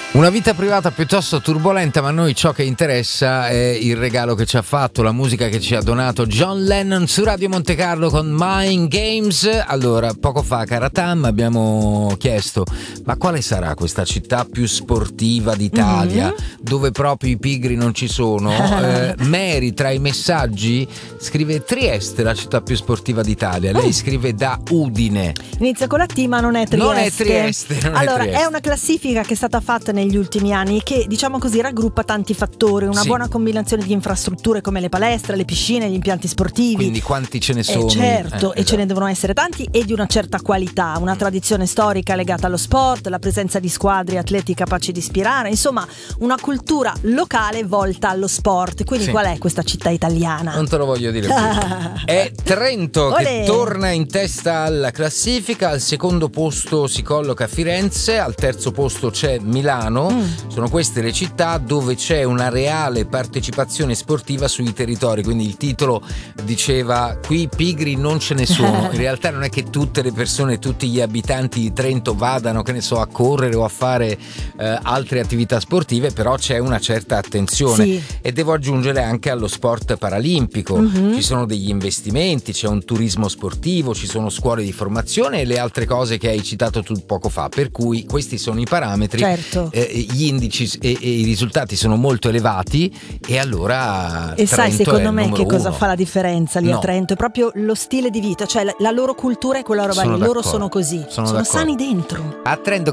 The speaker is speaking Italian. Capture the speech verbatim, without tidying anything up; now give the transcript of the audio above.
Una vita privata piuttosto turbolenta, ma a noi ciò che interessa è il regalo che ci ha fatto, la musica che ci ha donato John Lennon su Radio Monte Carlo con Mind Games. Allora, poco fa a Caratam abbiamo chiesto: ma quale sarà questa città più sportiva d'Italia, mm-hmm. dove proprio i pigri non ci sono? eh, Mary tra i messaggi scrive Trieste, la città più sportiva d'Italia. Lei scrive da Udine. Inizia con la T, ma non è Trieste. Non è Trieste. Non allora, è, Trieste. È una classifica che è stata fatta negli ultimi anni che, diciamo così, raggruppa tanti fattori, una sì. buona combinazione di infrastrutture come le palestre, le piscine, gli impianti sportivi. Quindi quanti ce ne sono? Eh, certo, eh, e ce ne devono essere tanti e di una certa qualità, una tradizione storica legata allo sport, la presenza di squadre atleti capaci di ispirare, insomma una cultura locale volta allo sport. Quindi sì. qual è questa città italiana? Non te lo voglio dire più. È Trento che torna in testa alla classifica, al secondo posto si colloca Firenze, al terzo posto c'è Milano. Mm. Sono queste le città dove c'è una reale partecipazione sportiva sui territori, quindi il titolo diceva qui pigri non ce ne sono. In realtà non è che tutte le persone, tutti gli abitanti di Trento vadano, che ne so, a correre o a fare eh, altre attività sportive, però c'è una certa attenzione sì. e devo aggiungere anche allo sport paralimpico. Mm-hmm. Ci sono degli investimenti, c'è un turismo sportivo, ci sono scuole di formazione e le altre cose che hai citato tu poco fa, per cui questi sono i parametri. Certo. eh, gli indici e, e i risultati sono molto elevati e allora e Trento sai secondo me che uno. cosa fa la differenza lì no. a Trento? È proprio lo stile di vita, cioè la, la loro cultura è quella roba sono lì, d'accordo. loro sono così, sono, sono d'accordo. sani dentro. A Trento